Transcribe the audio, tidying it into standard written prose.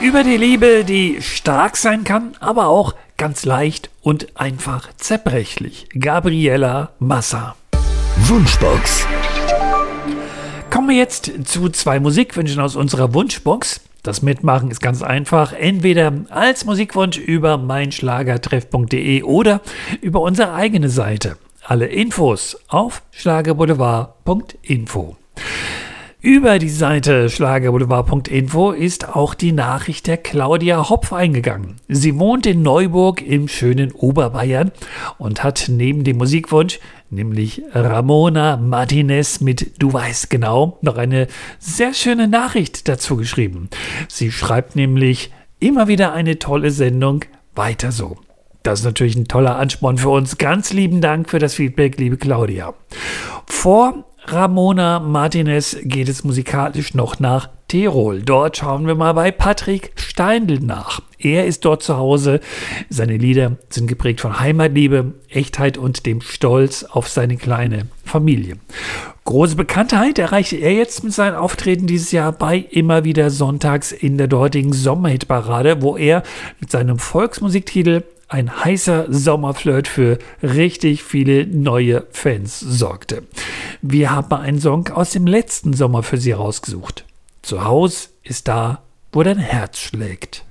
Über die Liebe, die stark sein kann, aber auch ganz leicht und einfach zerbrechlich. Gabriela Massa. Wunschbox. Kommen wir jetzt zu 2 Musikwünschen aus unserer Wunschbox. Das Mitmachen ist ganz einfach. Entweder als Musikwunsch über meinschlagertreff.de oder über unsere eigene Seite. Alle Infos auf schlagerboulevard.info. Über die Seite schlagerboulevard.info ist auch die Nachricht der Claudia Hopf eingegangen. Sie wohnt in Neuburg im schönen Oberbayern und hat neben dem Musikwunsch, nämlich Ramona Martinez mit Du weißt genau, noch eine sehr schöne Nachricht dazu geschrieben. Sie schreibt nämlich, immer wieder eine tolle Sendung, weiter so. Das ist natürlich ein toller Ansporn für uns. Ganz lieben Dank für das Feedback, liebe Claudia. Vor Ramona Martinez geht es musikalisch noch nach Tirol. Dort schauen wir mal bei Patrick Steindl nach. Er ist dort zu Hause. Seine Lieder sind geprägt von Heimatliebe, Echtheit und dem Stolz auf seine kleine Familie. Große Bekanntheit erreichte er jetzt mit seinen Auftreten dieses Jahr bei Immer wieder sonntags in der dortigen Sommerhitparade, wo er mit seinem Volksmusiktitel Ein heißer Sommerflirt für richtig viele neue Fans sorgte. Wir haben einen Song aus dem letzten Sommer für Sie rausgesucht. Zu Hause ist da, wo dein Herz schlägt.